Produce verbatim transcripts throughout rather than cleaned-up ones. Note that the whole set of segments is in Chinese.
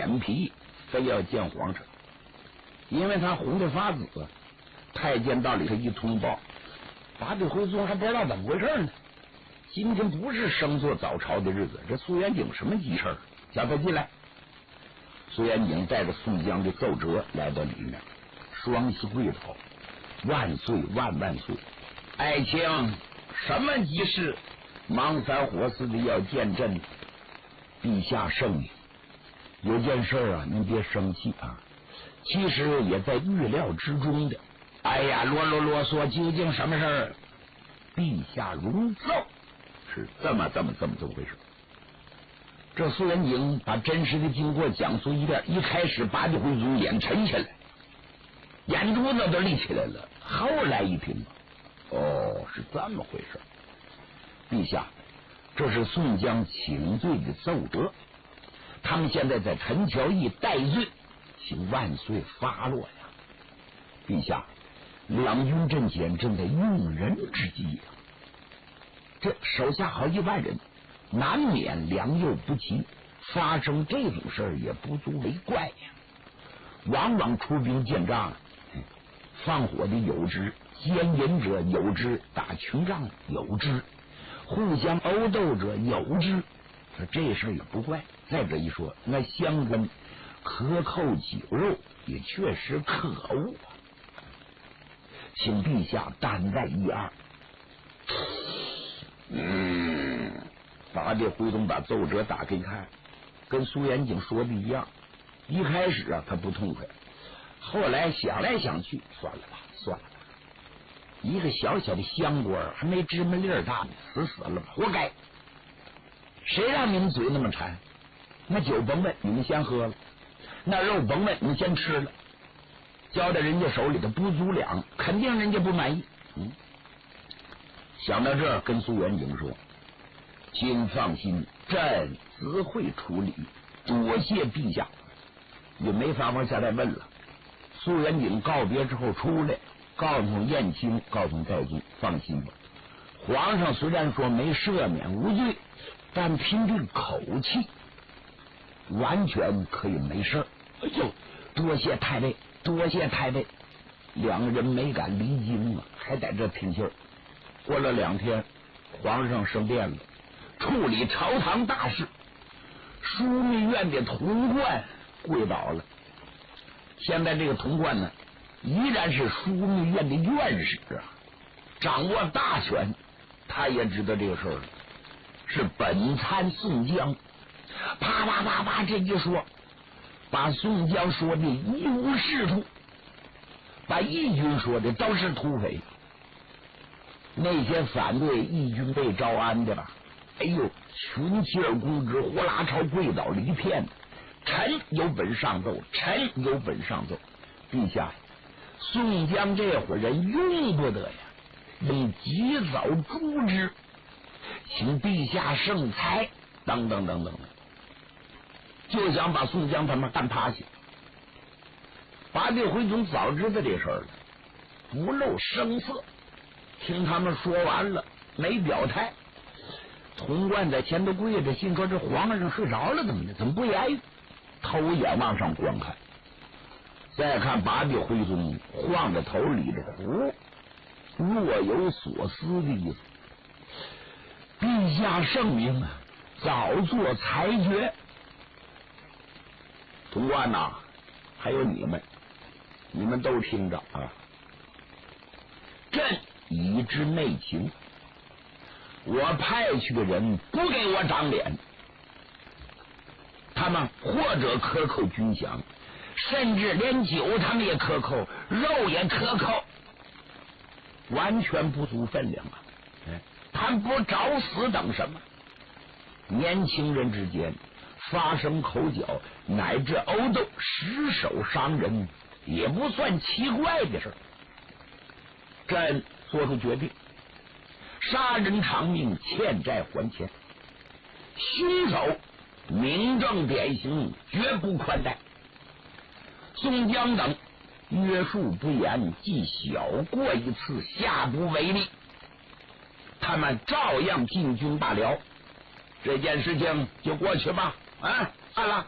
脸皮，非要见皇上，因为他红的发紫。太监到里头一通报，八比回宗还不知道怎么回事呢。今天不是升座早朝的日子，这苏元景什么急事儿？叫他进来。苏元景带着宋江的奏折来到里面，双膝跪倒，万岁万万岁！爱卿，什么急事？忙三火似的要见朕。陛下圣明，有件事啊，您别生气啊，其实也在预料之中的。哎呀，啰啰啰嗦，究竟什么事儿？陛下容奏，是这么这么这么这么回事。这苏元景把真实的经过讲述一遍，一开始八戒回宗眼沉下来，眼珠子都立起来了。后来一听，哦，是这么回事。陛下，这是宋江请罪的奏折，他们现在在陈桥驿戴罪，请万岁发落呀。陛下，两军阵前正在用人之际呀，这手下好几万人，难免良莠不齐，发生这种事儿也不足为怪呀。往往出兵见仗，放火的有之，奸淫者有之，打群仗有之，互相殴斗者有之，这事儿也不怪。再者一说，那相关克扣酒肉也确实可恶啊，请陛下担待一二。嗯，八戒回宗把奏折打开看，跟苏元景说的一样。一开始啊，他不痛快，后来想来想去，算了吧，算了吧。一个小小的乡官，还没芝麻粒儿大呢，死死了吧，活该！谁让你们嘴那么馋？那酒甭问，你们先喝了；那肉甭问，你们先吃了。交到人家手里的不足两，肯定人家不满意。嗯，想到这儿，跟苏元景说：“请放心，朕自会处理，多谢陛下。”也没法往下再问了。苏元景告别之后出来，告诉燕青，告诉戴宗，放心吧，皇上虽然说没赦免无罪，但凭这口气，完全可以没事。哎呦，多谢太尉，多谢太尉。两个人没敢离京啊，还在这听信儿。过了两天，皇上升殿了，处理朝堂大事。枢密院的潼关跪倒了。现在这个潼关呢，依然是枢密院的院士啊，掌握大权。他也知道这个事儿了，是本参宋江。啪啪啪啪，这一说，把宋江说的一无是处，把义军说的都是土匪。那些反对义军被招安的吧，哎呦，群起而攻之，呼啦朝跪倒了一片。臣有本上奏，臣有本上奏。陛下，宋江这伙人用不得呀，应及早诛之，请陛下圣裁。等等等等，就想把宋江他们干趴下。八戒回宗早知道这事儿了，不露声色，听他们说完了，没表态。潼关在前头跪着，心说这皇上睡着了，怎么的？怎么不言语？偷眼往上观看，再看八戒回宗晃着头理着胡，若有所思的意思。陛下圣明啊，早做裁决。潼关呐，还有你们，你们都听着啊！朕已知内情，我派去的人不给我长脸。他们或者克扣军饷，甚至连酒他们也克扣，肉也克扣，完全不足分量啊！他们不找死等什么？年轻人之间发生口角，乃至殴斗，失手伤人，也不算奇怪的事。朕做出决定，杀人偿命，欠债还钱，凶手明正典刑，绝不宽待。宋江等约束不严，既小过一次，下不为例，他们照样进军罢了。这件事情就过去吧，啊，算了，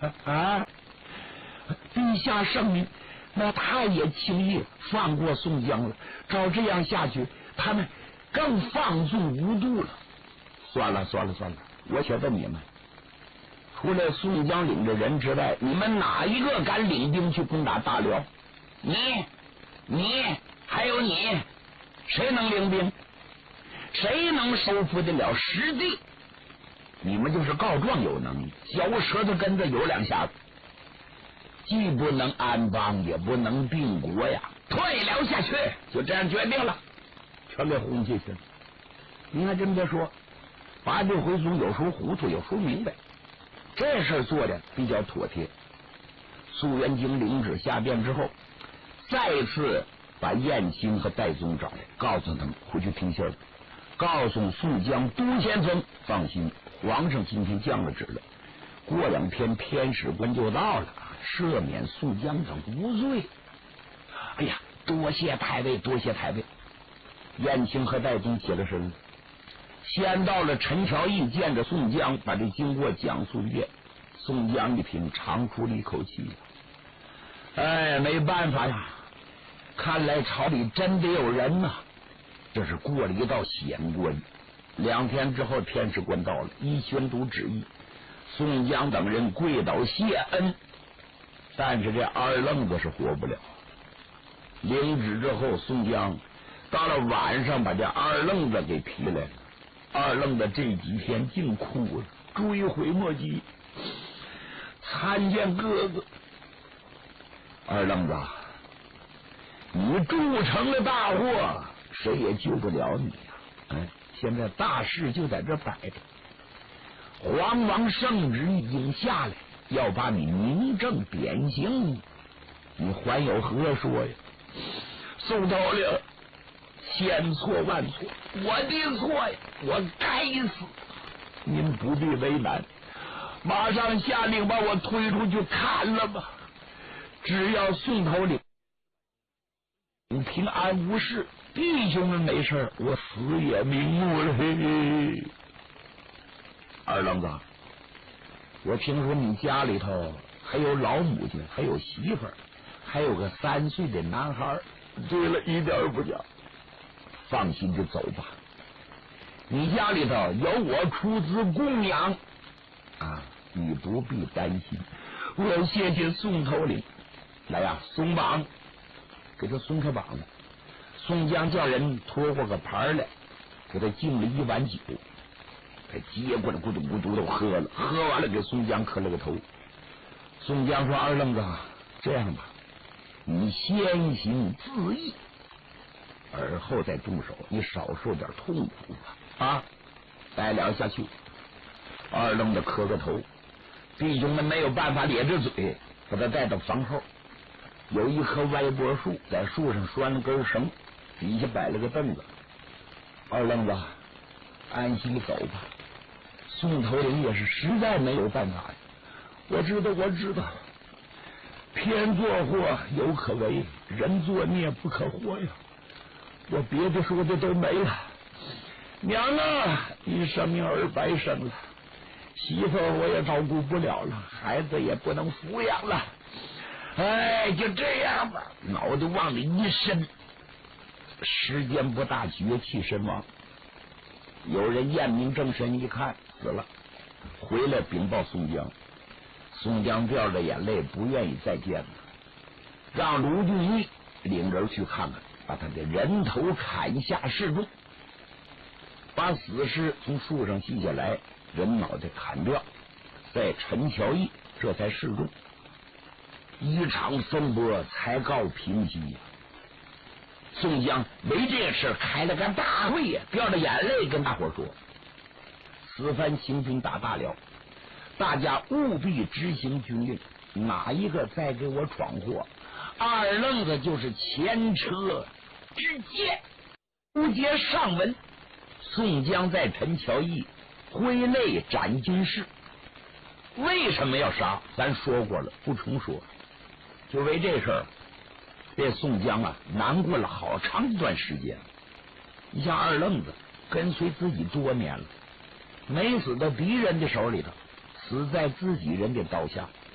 啊！陛下圣明，那他也轻易放过宋江了。照这样下去，他们更放纵无度了。算了算了算了，我且问你们，除了宋江领着人之外，你们哪一个敢领兵去攻打大辽？你、你还有你，谁能领兵？谁能收复得了实地？你们就是告状有能力，嚼舌头根子有两下子，既不能安邦，也不能定国呀！退了下去，就这样决定了，全给轰下去了。你还真别说，八戒回宗有时候糊涂，有时候明白，这事做的比较妥帖。苏元景领旨下殿之后，再次把燕青和戴宗找来，告诉他们回去听信儿，告诉宋江、都先锋放心，皇上今天降了旨了，过两天天使官就到了，赦免宋江等无罪。哎呀，多谢太尉，多谢太尉！燕青和戴宗起了身，先到了陈桥驿，见着宋江，把这经过讲述一遍。宋江一听，长出了一口气，哎，没办法呀，看来朝里真得有人呐、啊。这是过了一道险关。两天之后，天使官到了，一宣读旨意，宋江等人跪倒谢恩。但是这二愣子是活不了。领旨之后，宋江到了晚上，把这二愣子给提来了。二愣子这几天净哭了，追悔莫及，参见哥哥。二愣子，你铸成了大祸，谁也救不了你呀、啊！哎，现在大事就在这摆着，皇王圣旨已经下来，要把你明正典刑，你还有何说呀？宋头领，千错万错，我的错呀，我该死。您不必为难，马上下令把我推出去砍了吧。只要宋头领平安无事，弟兄们没事，我死也瞑目了。嘿嘿，二愣子，我听说你家里头还有老母亲，还有媳妇儿，还有个三岁的男孩。对了，一点不假。放心的走吧，你家里头有我出资供养啊，你不必担心。我谢谢宋头领。来呀，松绑，给他松开绑了。宋江叫人拖过个盘来，给他敬了一碗酒，他接过来咕嘟咕嘟都喝了，喝完了给宋江磕了个头。宋江说：“二愣子，这样吧，你先行自缢，而后再动手，你少受点痛苦吧。”啊，带了下去。二愣子磕个头，弟兄们没有办法咧着嘴，把他带到房后。有一棵歪脖树，在树上拴了根绳，底下摆了个凳子。二愣子，安心走吧。宋头领也是实在没有办法呀。我知道，我知道，天作祸有可为，人作孽不可活呀。我别的说的都没了。娘啊，你生命儿白生了，媳妇我也照顾不了了，孩子也不能抚养了。哎，就这样吧，脑袋往里一伸，时间不大，绝气身亡。有人验明正身一看，死了，回来禀报宋江。宋江掉着眼泪，不愿意再见了，让卢俊义领人去看看，把他的人头砍下示众，把死尸从树上系下来，人脑袋砍掉，在陈桥驿这才示众。一场风波才告平息呀、啊！宋江为这事开了个大会呀，掉着眼泪跟大伙说：此番行军打大辽，大家务必执行军令，哪一个再给我闯祸，二愣子就是前车之鉴。书接上文，宋江在陈桥驿挥泪斩军士，为什么要杀？咱说过了，不重说。就为这事儿，这宋江啊难过了好长一段时间。你像二愣子跟随自己多年了，没死到敌人的手里头，死在自己人的刀下，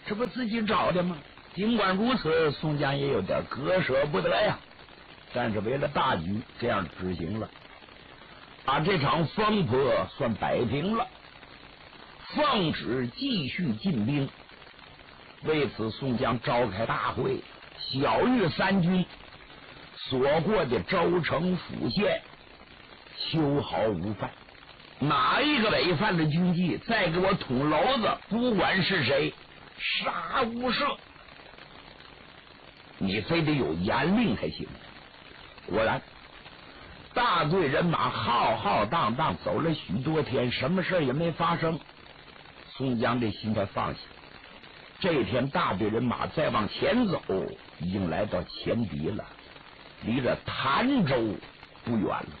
这不自己找的吗？尽管如此，宋江也有点割舍不得呀，但是为了大局，这样执行了，把这场风波算摆平了，奉旨继续进兵。为此，宋江召开大会，小谕三军，所过的州城府县修好无犯，哪一个违反的军纪，再给我捅娄子，不管是谁，杀无赦。你非得有严令才行。果然，大队人马浩浩荡荡走了许多天，什么事也没发生。宋江这心才放下。这天，大队人马再往前走，已经来到前敌了，离着潭州不远了。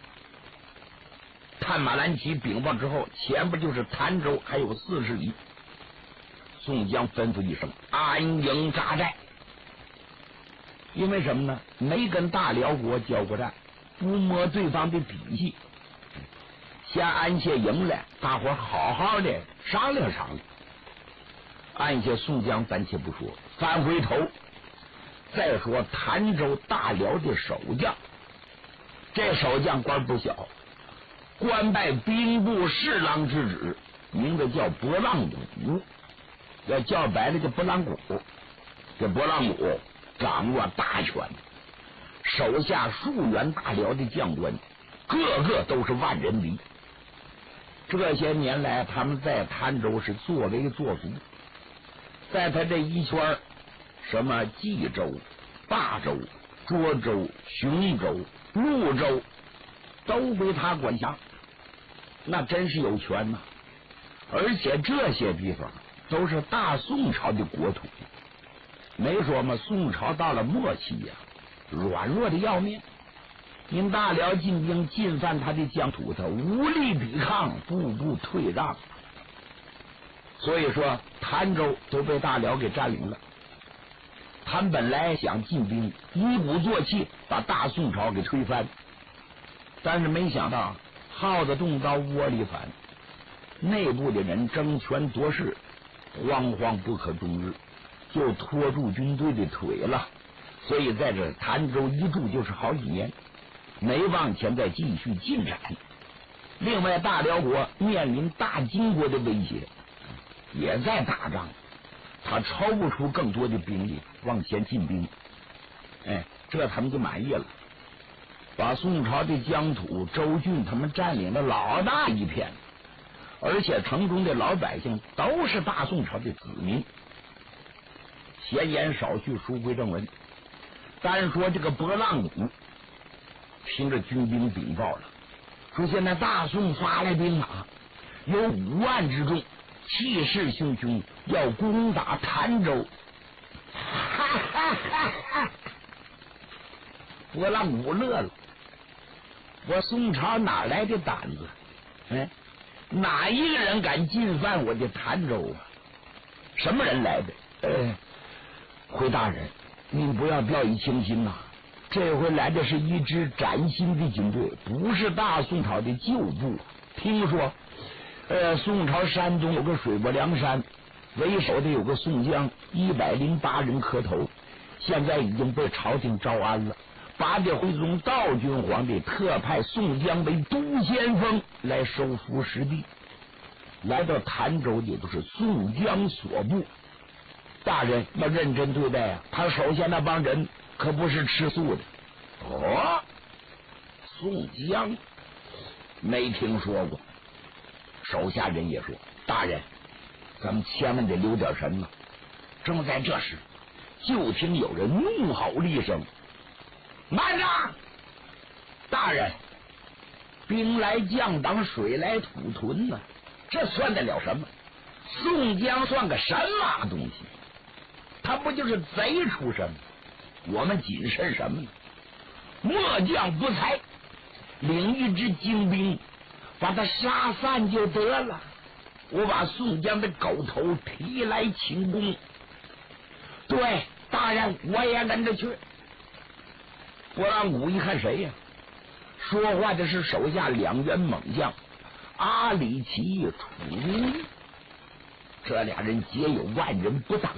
探马兰旗禀报之后，前边就是潭州，还有四十里。宋江吩咐一声：“安营扎寨。”因为什么呢？没跟大辽国交过战，不摸对方的底细，先安下营来，大伙好好的商量商量。按下宋江暂且不说，翻回头再说潭州大辽的守将。这守将官不小，官拜兵部侍郎之职，名字叫博浪谷，要叫白了叫博浪谷。这博浪谷掌握大权，手下数员大辽的将官，个个都是万人敌。这些年来，他们在潭州是作威作福，在他这一圈，什么冀州、霸州、涿州、雄州、潞州，都归他管辖，那真是有权呐！而且这些地方都是大宋朝的国土。没说嘛，宋朝到了末期呀、啊，软弱的要命。因大辽进兵进犯他的疆土，他无力抵抗，步步退让。所以说，潭州都被大辽给占领了。他们本来想进兵，一鼓作气把大宋朝给推翻，但是没想到耗子动刀窝里反，内部的人争权夺势，惶惶不可终日，就拖住军队的腿了。所以在这潭州一住就是好几年，没往前再继续进展。另外，大辽国面临大金国的威胁，也在打仗，他抽不出更多的兵力往前进兵。哎，这他们就满意了，把宋朝的疆土州郡他们占领了老大一片，而且城中的老百姓都是大宋朝的子民。闲言少叙，书归正文。单说这个博浪谷，听着军兵禀报了，说现在大宋发来兵马，有五万之众，气势汹汹，要攻打潭州。哈哈哈哈！博浪谷乐了，我宋朝哪来的胆子？哎，哪一个人敢进犯我的潭州啊？什么人来的？呃，回大人，您不要掉以轻心呐、啊！这回来的是一支崭新的军队，不是大宋朝的旧部。听说，呃，宋朝山东有个水泊梁山，为首的有个宋江，一百零八人磕头，现在已经被朝廷招安了。八戒徽宗道君皇帝特派宋江为都先锋来收复失地。来到潭州的都是宋江所部，大人要认真对待啊！他手下那帮人可不是吃素的。哦，宋江没听说过。手下人也说，大人，咱们千万得留点神啊！正在这时，就听有人怒吼了一声：“慢着！大人，兵来将挡，水来土屯呢、啊，这算得了什么？宋江算个什么东西？他不就是贼出身吗？我们谨慎什么呢？末将不才，领一支精兵，把他杀散就得了。我把宋江的狗头提来请功。对，大人，我也跟着去。”博浪谷一看谁呀、啊？说话的是手下两员猛将阿里奇、楚如意。 这俩人结有万人不当